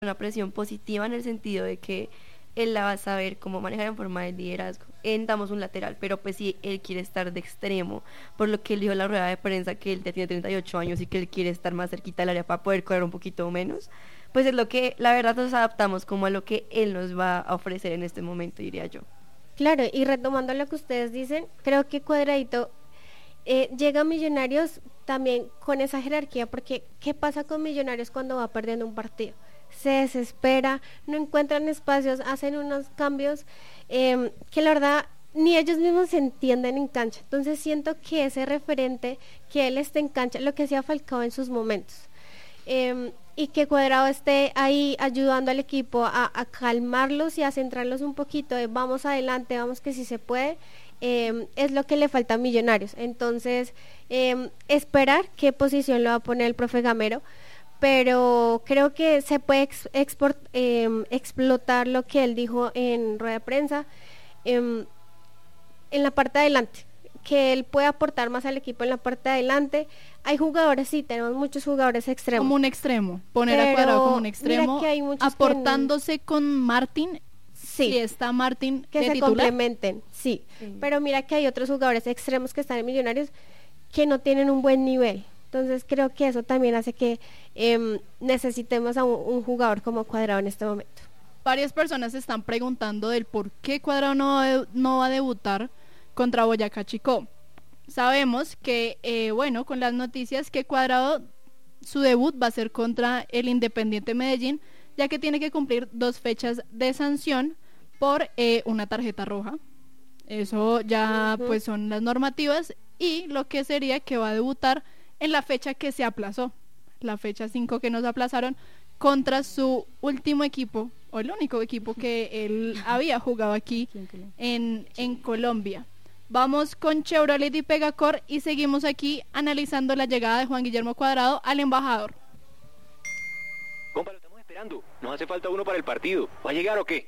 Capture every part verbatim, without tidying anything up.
una presión positiva en el sentido de que él la va a saber cómo manejar en forma de liderazgo. Damos un lateral, pero pues si él quiere estar de extremo, por lo que él dijo en la rueda de prensa que él ya tiene treinta y ocho años y que él quiere estar más cerquita del área para poder correr un poquito menos, pues es lo que, la verdad, nos adaptamos como a lo que él nos va a ofrecer en este momento, diría yo. Claro, y retomando lo que ustedes dicen, creo que Cuadradito eh, llega a Millonarios también con esa jerarquía, porque ¿qué pasa con Millonarios cuando va perdiendo un partido? Se desespera, no encuentran espacios, hacen unos cambios eh, que la verdad ni ellos mismos se entienden en cancha. Entonces siento que ese referente, que él esté en cancha, lo que hacía Falcao en sus momentos, eh, y que Cuadrado esté ahí ayudando al equipo a, a calmarlos y a centrarlos un poquito de vamos adelante, vamos que sí se puede, eh, es lo que le falta a Millonarios. Entonces eh, esperar qué posición lo va a poner el profe Gamero, pero creo que se puede ex, export, eh, explotar lo que él dijo en rueda de prensa eh, en la parte de adelante, que él puede aportar más al equipo en la parte de adelante. Hay jugadores, sí, tenemos muchos jugadores extremos. Como un extremo, poner pero a Cuadrado como un extremo, que hay aportándose que... con Martín, sí, si está Martín que de se titular. complementen, sí. sí, pero mira que hay otros jugadores extremos que están en Millonarios que no tienen un buen nivel. Entonces creo que eso también hace que eh, necesitemos a un, un jugador como Cuadrado en este momento. Varias personas se están preguntando del por qué Cuadrado no va, de, no va a debutar contra Boyacá Chicó. Sabemos que, eh, bueno, con las noticias que Cuadrado, su debut va a ser contra el Independiente Medellín, ya que tiene que cumplir dos fechas de sanción por eh, una tarjeta roja. Eso ya uh-huh. pues son las normativas, y lo que sería que va a debutar en la fecha que se aplazó, la fecha cinco que nos aplazaron, contra su último equipo, o el único equipo que él había jugado aquí en, en Colombia. Vamos con Chevrolet y Pegacor y seguimos aquí analizando la llegada de Juan Guillermo Cuadrado al embajador. Compa, lo estamos esperando. Nos hace falta uno para el partido. ¿Va a llegar o qué?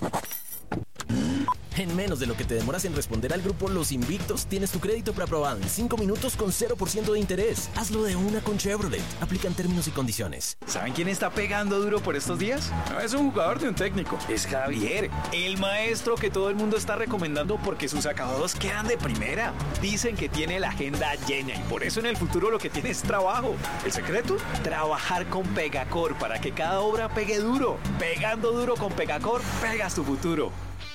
En menos de lo que te demoras en responder al grupo Los Invictos, tienes tu crédito preaprobado en cinco minutos con cero por ciento de interés. Hazlo de una con Chevrolet. Aplican términos y condiciones. ¿Saben quién está pegando duro por estos días? No es un jugador de un técnico. Es Javier, el maestro que todo el mundo está recomendando porque sus acabados quedan de primera. Dicen que tiene la agenda llena y por eso en el futuro lo que tiene es trabajo. ¿El secreto? Trabajar con Pegacor para que cada obra pegue duro. Pegando duro con Pegacor, pegas tu futuro.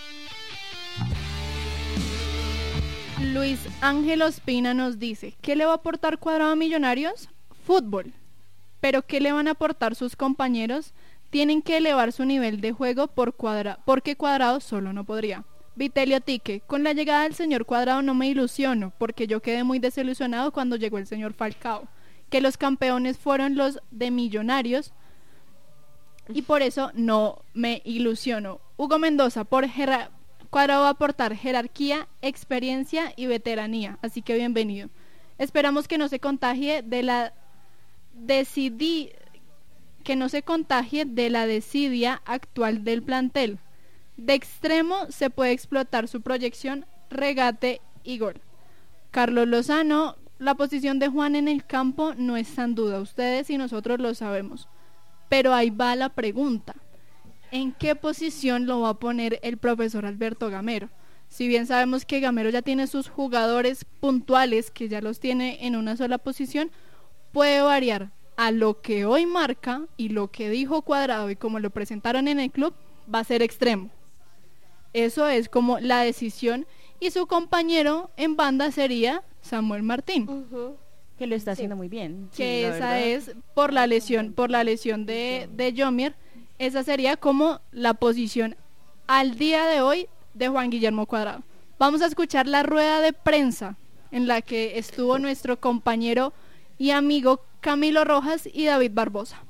Luis Ángel Ospina nos dice, ¿qué le va a aportar Cuadrado a Millonarios? Fútbol. ¿Pero qué le van a aportar sus compañeros? Tienen que elevar su nivel de juego por cuadra- porque Cuadrado solo no podría. Vitelio Tique, con la llegada del señor Cuadrado no me ilusiono, porque yo quedé muy desilusionado cuando llegó el señor Falcao, que los campeones fueron los de Millonarios, y por eso no me ilusiono. Hugo Mendoza, por Gerard Cuadrado va a aportar jerarquía, experiencia y veteranía, así que bienvenido. Esperamos que no se contagie de la decidí que no se contagie de la desidia actual del plantel. De extremo se puede explotar su proyección, regate y gol. Carlos Lozano, la posición de Juan en el campo no está en duda, ustedes y nosotros lo sabemos. Pero ahí va la pregunta. ¿En qué posición lo va a poner el profesor Alberto Gamero? Si bien sabemos que Gamero ya tiene sus jugadores puntuales, que ya los tiene en una sola posición, puede variar a lo que hoy marca y lo que dijo Cuadrado y como lo presentaron en el club, va a ser extremo. Eso es como la decisión, y su compañero en banda sería Samuel Martín. Uh-huh. Que lo está haciendo sí. muy bien. Que sí, esa verdad. es por la lesión, por la lesión de, de Yomier. Esa sería como la posición al día de hoy de Juan Guillermo Cuadrado. Vamos a escuchar la rueda de prensa en la que estuvo nuestro compañero y amigo Camilo Rojas y David Barbosa.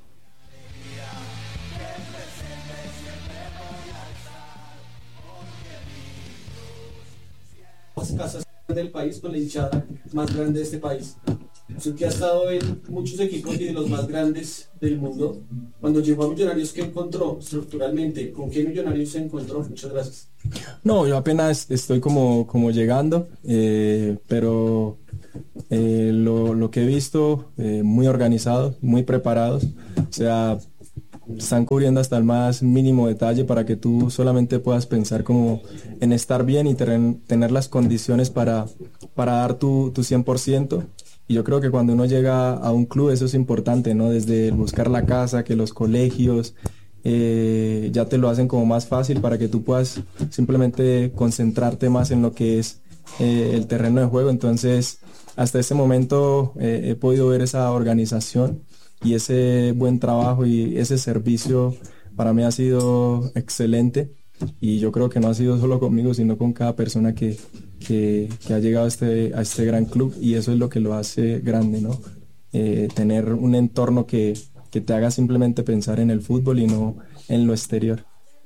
Las casas del país con la hinchada más grande de este país. Usted que ha estado en muchos equipos y de los más grandes del mundo, cuando llegó a Millonarios, ¿qué encontró estructuralmente? ¿Con qué Millonarios se encontró? Muchas gracias. No, yo apenas estoy como, como llegando, eh, pero eh, lo, lo que he visto, eh, muy organizados, muy preparados. O sea, están cubriendo hasta el más mínimo detalle para que tú solamente puedas pensar como en estar bien y ter- tener las condiciones para, para dar tu, tu cien por ciento. Y yo creo que cuando uno llega a un club eso es importante, ¿no? Desde el buscar la casa, que los colegios eh, ya te lo hacen como más fácil para que tú puedas simplemente concentrarte más en lo que es eh, el terreno de juego. Entonces, hasta este momento eh, he podido ver esa organización y ese buen trabajo y ese servicio para mí ha sido excelente. Y yo creo que no ha sido solo conmigo, sino con cada persona que, que, que ha llegado a este, a este gran club, y eso es lo que lo hace grande, ¿no? Eh, tener un entorno que, que te haga simplemente pensar en el fútbol y no en lo exterior.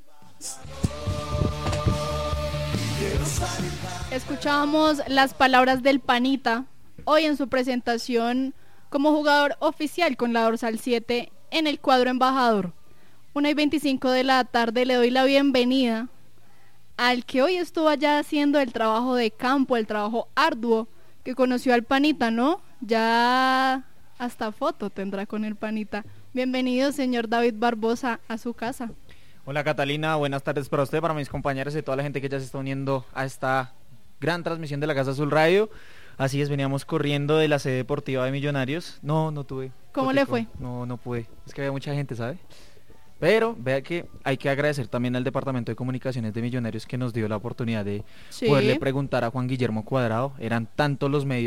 Escuchábamos las palabras del Panita hoy en su presentación como jugador oficial con la dorsal siete en el cuadro embajador. una y veinticinco de la tarde le doy la bienvenida al que hoy estuvo allá haciendo el trabajo de campo, el trabajo arduo, que conoció al Panita, ¿no? Ya hasta foto tendrá con el Panita. Bienvenido, señor David Barbosa, a su casa. Hola, Catalina, buenas tardes para usted, para mis compañeros y toda la gente que ya se está uniendo a esta gran transmisión de la Casa Azul Radio. Así es, veníamos corriendo de la sede deportiva de Millonarios. No, no tuve. ¿Cómo fotico. le fue? No, no pude. Es que había mucha gente, ¿sabe? Pero vea que hay que agradecer también al Departamento de Comunicaciones de Millonarios que nos dio la oportunidad de Sí. poderle preguntar a Juan Guillermo Cuadrado. Eran tantos los medios